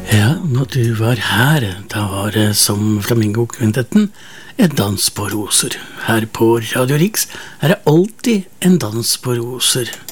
Ja, når du var her, da var det som Flamingo-kvintetten en dans på roser. Her på Radio Riks er det alltid en dans på roser.